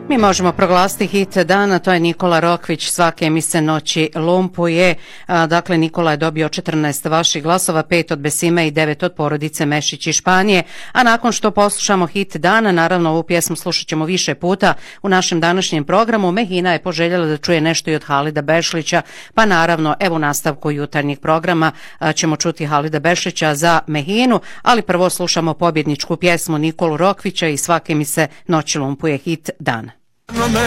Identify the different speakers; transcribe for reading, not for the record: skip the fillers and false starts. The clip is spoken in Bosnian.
Speaker 1: Mi možemo proglasiti hit dana, to je Nikola Rokvić, svake mi se noći lumpuje. Dakle, Nikola je dobio 14 vaših glasova, 5 od Besime i 9 od porodice Mešić iz Španije. A nakon što poslušamo hit dana, naravno ovu pjesmu slušat ćemo više puta u našem današnjem programu. Mehina je poželjela da čuje nešto i od Halida Bešlića, pa naravno, evo u nastavku jutarnjeg programa ćemo čuti Halida Bešlića za Mehinu, ali prvo slušamo pobjedničku pjesmu Nikolu Rokvića i svake mi se noći lumpuje hit dana.